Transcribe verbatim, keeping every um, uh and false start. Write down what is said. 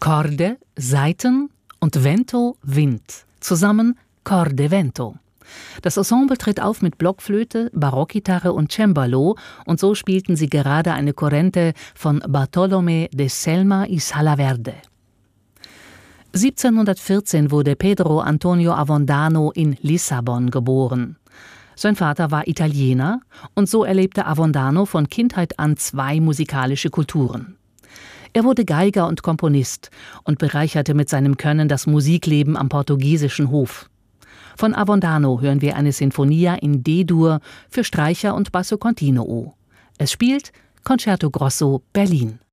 Corde, Saiten und Vento, Wind. Zusammen Corde Vento. Das Ensemble tritt auf mit Blockflöte, Barockgitarre und Cembalo und so spielten sie gerade eine Corrente von Bartolomé de Selma y Salaverde. siebzehnhundertvierzehn wurde Pedro Antonio Avondano in Lissabon geboren. Sein Vater war Italiener und so erlebte Avondano von Kindheit an zwei musikalische Kulturen. Er wurde Geiger und Komponist und bereicherte mit seinem Können das Musikleben am portugiesischen Hof. Von Avondano hören wir eine Sinfonia in D-Dur für Streicher und Basso Continuo. Es spielt Concerto Grosso Berlin.